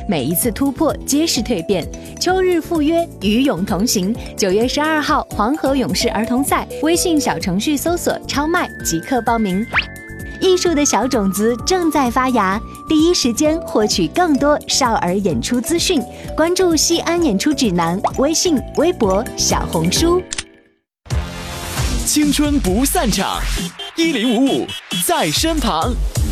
每一次突破皆是蜕变。秋日赴约，与勇同行。9月12号黄河勇士儿童赛，微信小程序搜索超麦即刻报名。艺术的小种子正在发芽，第一时间获取更多少儿演出资讯，关注西安演出指南微信、微博、小红书。 青春不散场，1055在身旁。